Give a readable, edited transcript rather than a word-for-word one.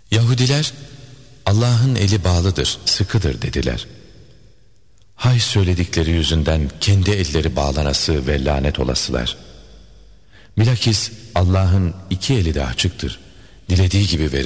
Yahudiler Allah'ın eli bağlıdır, sıkıdır dediler. Hay söyledikleri yüzünden kendi elleri bağlanası ve lanet olasılar. Bilakis Allah'ın iki eli de açıktır. Dilediği gibi verir.